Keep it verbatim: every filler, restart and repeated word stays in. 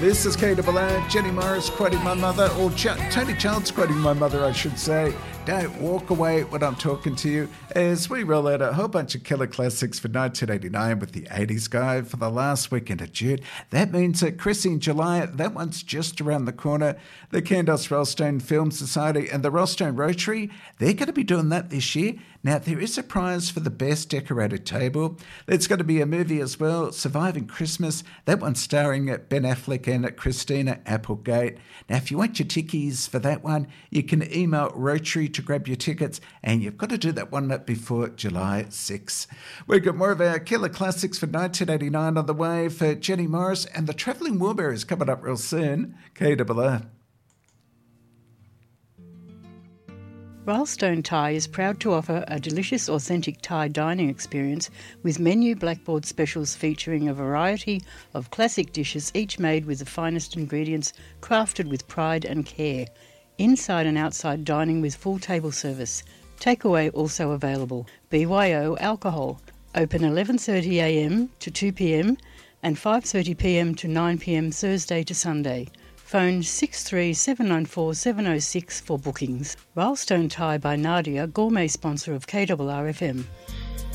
This is K R R, Jenny Morris quoting my mother, or Ch- Tony Childs quoting my mother, I should say. Don't walk away when I'm talking to you, as we roll out a whole bunch of killer classics for nineteen eighty-nine with the eighties guy for the last weekend of June. That means that Chrissy in July, that one's just around the corner. The Candos Rollstone Film Society and the Rollstone Rotary, they're going to be doing that this year. Now, there is a prize for the best decorated table. There's going to be a movie as well, Surviving Christmas. That one's starring Ben Affleck and Christina Applegate. Now, if you want your tickies for that one, you can email Rotary to grab your tickets, and you've got to do that one before July sixth. We've got more of our killer classics for nineteen eighty-nine on the way for Jenny Morris, and the Travelling Wilburys coming up real soon. K R R. Rollstone Thai is proud to offer a delicious, authentic Thai dining experience with menu blackboard specials featuring a variety of classic dishes, each made with the finest ingredients, crafted with pride and care. Inside and outside dining with full table service. Takeaway also available. B Y O alcohol. Open eleven thirty a m to two p m and five thirty p m to nine p m Thursday to Sunday. Phone six three seven nine four seven oh six for bookings. Rollstone Thai by Nadia, gourmet sponsor of K R R F M.